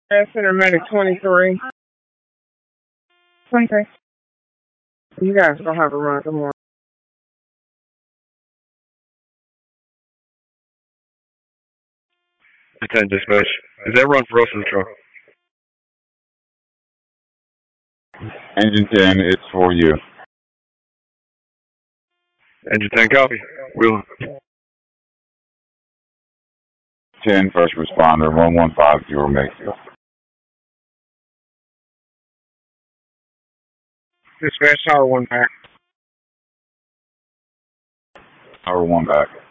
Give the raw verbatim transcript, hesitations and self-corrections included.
That's Center Medic twenty-three. twenty-three. You guys don't have a run. Good morning. ten dispatch. Is that run for us in the truck? Engine ten, it's for you. Engine ten, copy. Wheeling. ten, first responder, one one five zero Mayfield. Dispatch Tower one back. Tower one back.